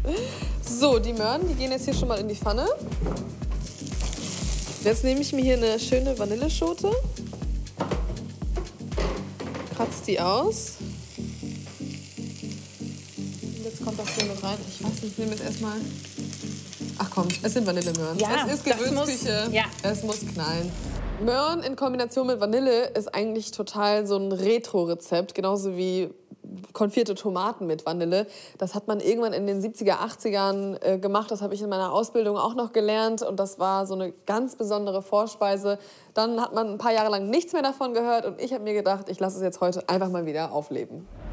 So, die Möhren, die gehen jetzt hier schon mal in die Pfanne. Jetzt nehme ich mir hier eine schöne Vanilleschote. Kratze die aus. Und jetzt kommt das hier mit rein. Ich weiß nicht, ich nehme jetzt erstmal... Ach komm, es sind Vanillemöhren. Ja, es ist Gewürzküche. Ja. Es muss knallen. Möhren in Kombination mit Vanille ist eigentlich total so ein Retro-Rezept. Genauso wie konfierte Tomaten mit Vanille. Das hat man irgendwann in den 70er, 80ern gemacht. Das habe ich in meiner Ausbildung auch noch gelernt. Und das war so eine ganz besondere Vorspeise. Dann hat man ein paar Jahre lang nichts mehr davon gehört. Und ich habe mir gedacht, ich lasse es jetzt heute einfach mal wieder aufleben.